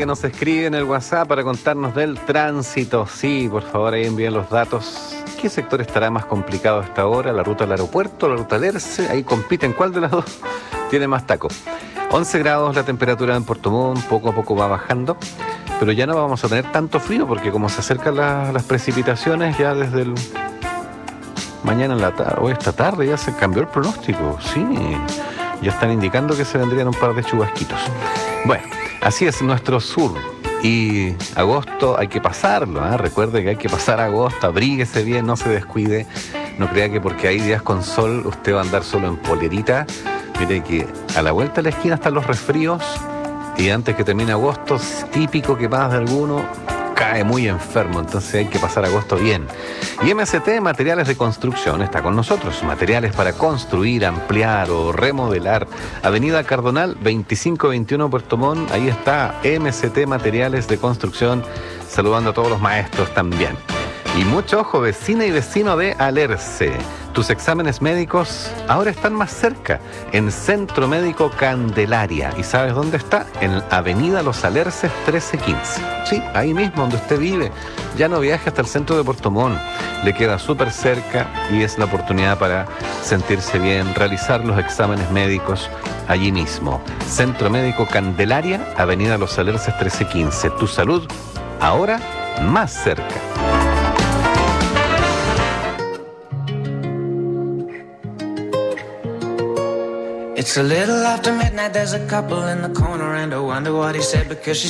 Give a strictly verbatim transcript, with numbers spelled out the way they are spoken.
que nos escribe en el WhatsApp para contarnos del tránsito. Sí, por favor, ahí envíen los datos. ¿Qué sector estará más complicado a esta hora? ¿La ruta al aeropuerto, la ruta Lerce? Ahí compiten. ¿Cuál de las dos tiene más taco? once grados la temperatura en Puerto Montt, poco a poco va bajando, pero ya no vamos a tener tanto frío porque como se acercan la, las precipitaciones ya desde el mañana en la tarde, o esta tarde ya se cambió el pronóstico, sí, ya están indicando que se vendrían un par de chubasquitos. Bueno, así es nuestro sur. Y agosto hay que pasarlo, ¿eh? Recuerde que hay que pasar agosto, abríguese bien, no se descuide, no crea que porque hay días con sol usted va a andar solo en polerita. Mire que a la vuelta de la esquina están los resfríos y antes que termine agosto, es típico que más de alguno cae muy enfermo, entonces hay que pasar agosto bien. Y M S T Materiales de Construcción está con nosotros, materiales para construir, ampliar o remodelar. Avenida Cardonal veinticinco veintiuno Puerto Montt, ahí está M S T Materiales de Construcción, saludando a todos los maestros también. Y mucho ojo, vecina y vecino de Alerce. Tus exámenes médicos ahora están más cerca, en Centro Médico Candelaria. ¿Y sabes dónde está? En Avenida Los Alerces trece quince. Sí, ahí mismo donde usted vive. Ya no viaje hasta el centro de Puerto Montt. Le queda súper cerca y es la oportunidad para sentirse bien, realizar los exámenes médicos allí mismo. Centro Médico Candelaria, Avenida Los Alerces trece quince. Tu salud ahora más cerca. It's a little after midnight, there's a couple in the corner and I wonder what he said because she's